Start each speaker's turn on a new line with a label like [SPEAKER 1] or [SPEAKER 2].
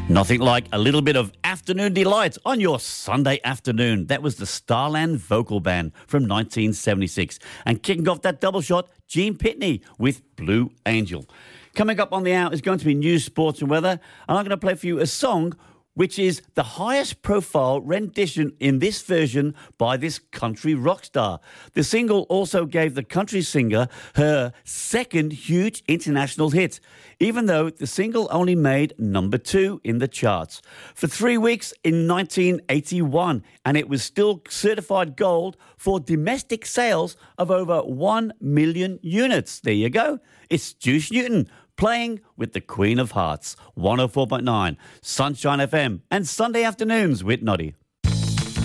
[SPEAKER 1] Nothing like a little bit of afternoon delight on your Sunday afternoon. That was the Starland Vocal Band from 1976. And kicking off that double shot, Gene Pitney with Blue Angel. Coming up on the hour is going to be news, sports and weather. And I'm going to play for you a song which is the highest profile rendition in this version by this country rock star. The single also gave the country singer her second huge international hit, even though the single only made number 2 in the charts for 3 weeks in 1981, and it was still certified gold for domestic sales of over 1 million units. There you go. It's Juice Newton playing with the Queen of Hearts. 104.9 Sunshine FM and Sunday afternoons with Noddy.